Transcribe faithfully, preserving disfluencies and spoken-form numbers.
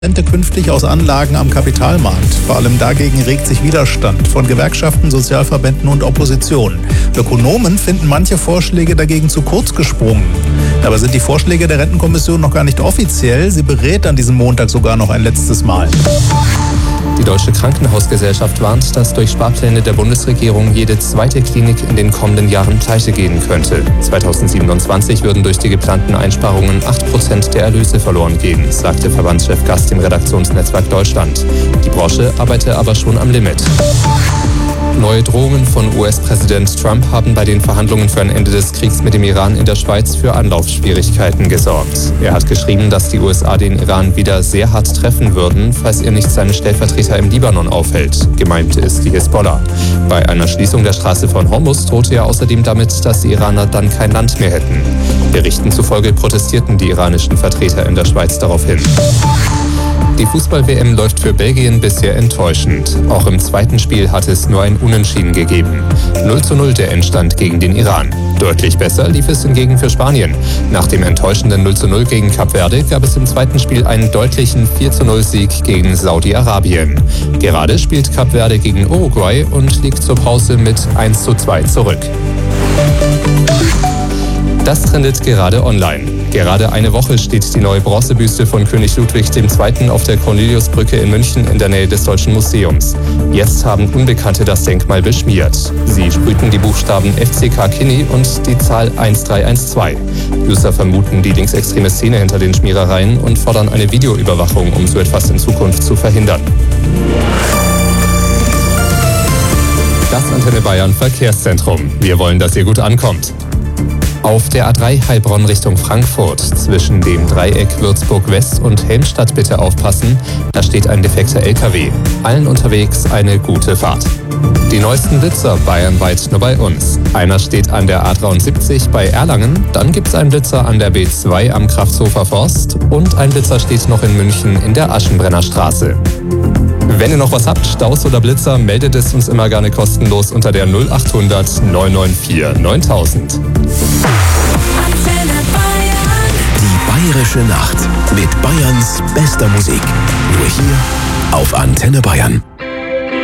Rente künftig aus Anlagen am Kapitalmarkt. Vor allem dagegen regt sich Widerstand von Gewerkschaften, Sozialverbänden und Opposition. Ökonomen finden manche Vorschläge dagegen zu kurz gesprungen. Dabei sind die Vorschläge der Rentenkommission noch gar nicht offiziell. Sie berät an diesem Montag sogar noch ein letztes Mal. Die Deutsche Krankenhausgesellschaft warnt, dass durch Sparpläne der Bundesregierung jede zweite Klinik in den kommenden Jahren pleite gehen könnte. zweitausendsiebenundzwanzig würden durch die geplanten Einsparungen acht Prozent der Erlöse verloren gehen, sagte Verbandschef Gast im Redaktionsnetzwerk Deutschland. Die Branche arbeite aber schon am Limit. Neue Drohungen von U S-Präsident Trump haben bei den Verhandlungen für ein Ende des Kriegs mit dem Iran in der Schweiz für Anlaufschwierigkeiten gesorgt. Er hat geschrieben, dass die U S A den Iran wieder sehr hart treffen würden, falls er nicht seinen Stellvertreter im Libanon aufhält. Gemeint ist die Hisbollah. Bei einer Schließung der Straße von Hormuz drohte er außerdem damit, dass die Iraner dann kein Land mehr hätten. Berichten zufolge protestierten die iranischen Vertreter in der Schweiz daraufhin. Die Fußball-W M läuft für Belgien bisher enttäuschend. Auch im zweiten Spiel hat es nur ein Unentschieden gegeben. null zu null der Endstand gegen den Iran. Deutlich besser lief es hingegen für Spanien. Nach dem enttäuschenden null zu null gegen Kap Verde gab es im zweiten Spiel einen deutlichen vier zu null Sieg gegen Saudi-Arabien. Gerade spielt Kap Verde gegen Uruguay und liegt zur Pause mit eins zu zwei zurück. Das trendet gerade online. Gerade eine Woche steht die neue Bronzebüste von König Ludwig der Zweite. auf der Corneliusbrücke in München in der Nähe des Deutschen Museums. Jetzt haben Unbekannte das Denkmal beschmiert. Sie sprühten die Buchstaben F C K Kinney und die Zahl eins drei eins zwei. User vermuten die linksextreme Szene hinter den Schmierereien und fordern eine Videoüberwachung, um so etwas in Zukunft zu verhindern. Das Antenne Bayern Verkehrszentrum. Wir wollen, dass ihr gut ankommt. Auf der A drei Heilbronn Richtung Frankfurt zwischen dem Dreieck Würzburg West und Helmstadt bitte aufpassen, da steht ein defekter L K W. Allen unterwegs eine gute Fahrt. Die neuesten Blitzer bayernweit nur bei uns. Einer steht an der A dreiundsiebzig bei Erlangen, dann gibt es einen Blitzer an der B zwei am Kraftshofer Forst und ein Blitzer steht noch in München in der Aschenbrenner Straße. Wenn ihr noch was habt, Staus oder Blitzer, meldet es uns immer gerne kostenlos unter der null achthundert neun neun vier neuntausend. Die Bayerische Nacht mit Bayerns bester Musik. Nur hier auf Antenne Bayern.